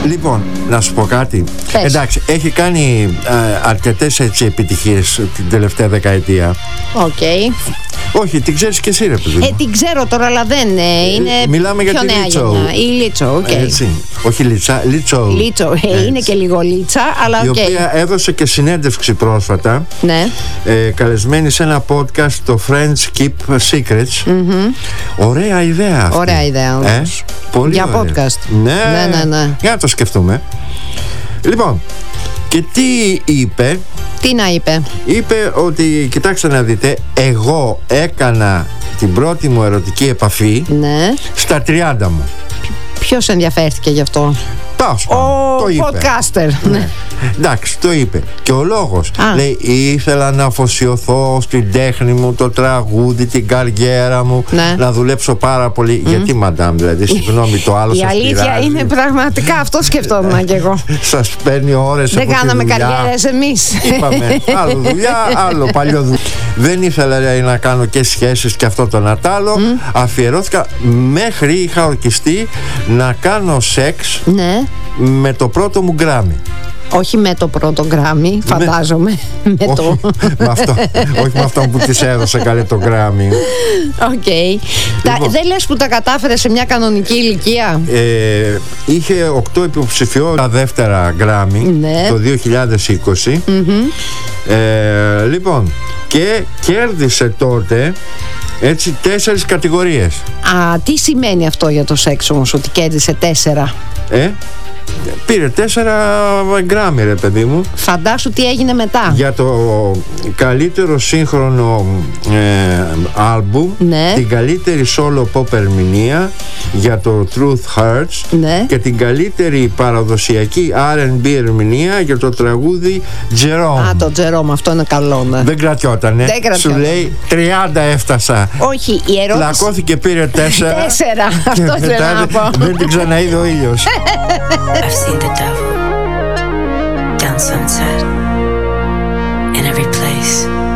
Λοιπόν, να σου πω κάτι. Πες. Εντάξει, έχει κάνει αρκετές έτσι επιτυχίες την τελευταία δεκαετία. Οκ. Όχι, την ξέρεις και εσύ, ρε παιδί μου. Την ξέρω τώρα, αλλά δεν είναι. Μιλάμε για πιο τη νέα Λίτσο. γενιά. Η Λίτσο, οκ. Έτσι. Όχι Λίτσα, Λίτσο. Λίτσο, είναι και λίγο Λίτσα, αλλά Η οκ. οποία έδωσε και συνέντευξη πρόσφατα, Ναι. καλεσμένη σε ένα podcast, το Friends Keep Secrets. Ωραία ιδέα αυτή. Ωραία ιδέα όμως. Πολύ Για ωραία. podcast. Ναι. Ναι. Για να το σκεφτούμε. Λοιπόν, και τι είπε? Τι να είπε? Είπε ότι, κοιτάξτε να δείτε, εγώ έκανα την πρώτη μου ερωτική επαφή Ναι. στα 30 μου. Ποιος ενδιαφέρθηκε γι' αυτό? Πάω σπάνω. Ο Το είπε. podcaster. Ναι. Εντάξει, το είπε. Και ο λόγος, Α. λέει, ήθελα να αφοσιωθώ στην τέχνη μου, το τραγούδι, την καριέρα μου, Ναι. να δουλέψω πάρα πολύ. Γιατί, μαντάμ, δηλαδή, συγγνώμη, το άλλο Η σας αλήθεια πειράζει. είναι πραγματικά αυτό σκεφτόμουν κι εγώ. Σας παίρνει ώρες Δεν από τη κάναμε δουλειά. καριέρες εμείς. Είπαμε, άλλο δουλειά, άλλο παλιό δουλειά. Δεν ήθελα, λέει, να κάνω και σχέσεις και αυτό το να τ' άλλο. Αφιερώθηκα μέχρι είχα ορκιστεί να κάνω σεξ Ναι. με το πρώτο μου γκράμι. Όχι με το πρώτο γκράμι, φαντάζομαι. Με το. Όχι με αυτό που της έδωσε καλέ το γκράμι. Οκ. Λοιπόν. Δεν λες που τα κατάφερε σε μια κανονική ηλικία? Είχε 8 υποψηφιότητα τα δεύτερα γκράμι, Ναι. το 2020. Λοιπόν, και κέρδισε τότε έτσι 4 κατηγορίες. Α, τι σημαίνει αυτό για το σεξ όμως, ότι κέρδισε 4? Πήρε 4 γκράμι, ρε παιδί μου, Φαντάσου τι έγινε μετά. για το καλύτερο σύγχρονο άλμπουμ, Ναι. την καλύτερη solo pop ερμηνεία για το Truth Hurts, Ναι. και την καλύτερη παραδοσιακή R&B ερμηνεία για το τραγούδι Jerome. Α, το Τζερόμ, αυτό είναι καλό, ναι. Δεν κρατιότανε. Δεν κρατιόταν. Σου λέει 30 έφτασα. Όχι, η ερώτηση. Πλακώθηκε, πήρε 4. 4, αυτό ήθελα να πω. Δεν την ξαναείδε ο ήλιος. I've seen the devil down sunset in every place.